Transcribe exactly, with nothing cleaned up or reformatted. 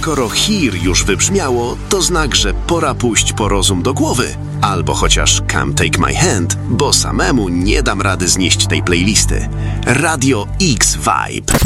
skoro Here już wybrzmiało, to znak, że pora pójść po rozum do głowy. Albo chociaż Come Take My Hand, bo samemu nie dam rady znieść tej playlisty. Radio X Vibe.